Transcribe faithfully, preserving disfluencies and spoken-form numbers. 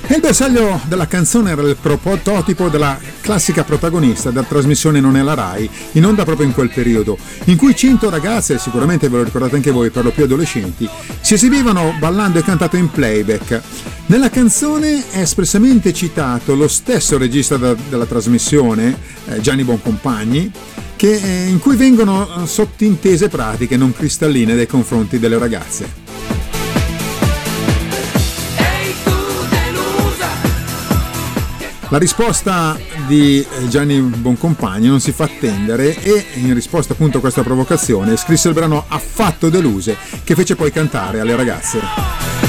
E il bersaglio della canzone era il prototipo della classica protagonista della trasmissione Non è la Rai, in onda proprio in quel periodo, in cui cento ragazze, sicuramente ve lo ricordate anche voi, per lo più adolescenti, si esibivano ballando e cantando in playback. Nella canzone è espressamente citato lo stesso regista da, della trasmissione, eh, Gianni Boncompagni, che, eh, in cui vengono sottintese pratiche non cristalline nei confronti delle ragazze. La risposta di Gianni Boncompagni non si fa attendere e, in risposta appunto a questa provocazione, scrisse il brano Affatto deluse, che fece poi cantare alle ragazze.